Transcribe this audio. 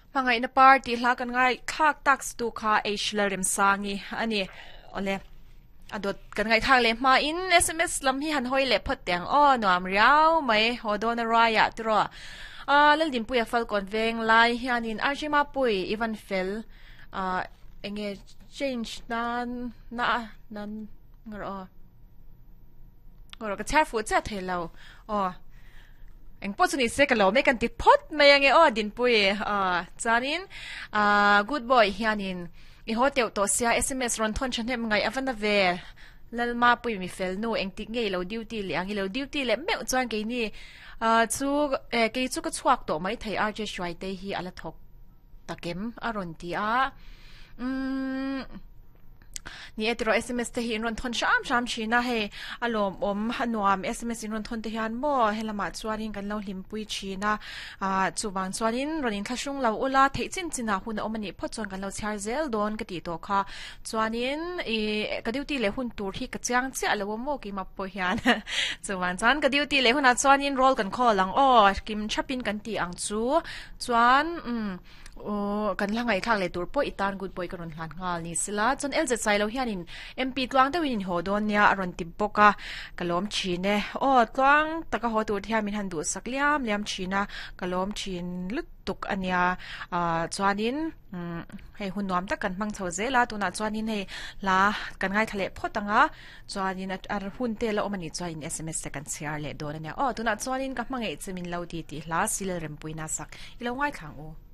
พังไงนะปาร์ตี้ลากันไงคากตักสตูคาเอชเลริมซางีอันนี้อะไรอดกันไงทางเลยมาอิน SMS ลำที่หันห้อยเล็บพดแตงอ้อหนวมยาวไหมฮอดอนรายะตัวเล่นดินปุยฟัลก่อนเวงไลฮันนินอาร์จิมาปุยอีวันเฟลเองchange นั้นงรก็แช่ฟูดแช่เทลเราอ๋อเอ็งพอสนิทเสกเราไม่กันติดพดไม่ยังไงอ๋อดินปุยจานินgood boy เฮียนินอีโฮเตียวตัวเสีย SMS รอนทอนฉันเห็นไงอวันนาเวลแล้วมาปุยมีเฟลโนเอ็งติงไงเราดิวตี้เลยอังเราดิวตี้เลยไม่จวนไงนี่ชูไงชูก็ชวกตัวไม่ไทยอาร์เจช่วยเตฮีอะไรทกตะเก็มอารมณ์ที่อืมนี่เอตรอ SMS เทียนรอนทนชามชีนะเฮอารมณ์ฮันวาม SMS รอนทนเทียนบ่เฮละมาจวนินกันเราลิมปุยชีนะจูบางจวนินรอนินทัชงเราอุลาเทจินจินะหุ่นอมันนี่พอจวนกันเราชาร์เซลโดนกติโตค่ะจวนินกระดิวตีเลหุ่นตูที่กระจังเจ้าเราว่าโมกิมาปุยฮานจูบางจวนกระดิวตีเลหุ่นจวนินโรลกันข้อหลังอ้อกิมชับปินกันตีอังจูจวนโอ้กันละไงทางเลยตัวป่วยอีตานกูดป่วยกันรันหลานงานี่สิละจนเอลจะใจเราเฮียนินMP ตวงแต่วินหัวโดนเนี่ยอรอนติบปกะกะล้อมชีนเน่โอ้ตวงตะกะหัวตัวที่มินหันดูสักเลี่ยมชีนะกะล้อมชีนลุดตุกอันเนี้ยจวนินให้หุ่นนวมตะกันมังเท่าเจละตัวน่ะจวนินให้ละกันง่ายทะเลพอตังอ่ะจวนินอันหุ่นเตละโอมันนี่จวนิน SMS กันเสียเลยโดนเนี่ยโอ้ตัวน่ะจวนินกับมังเอจะมินเราดีละสิเลเรมปุยนาสักอีเราง่ายขังโอ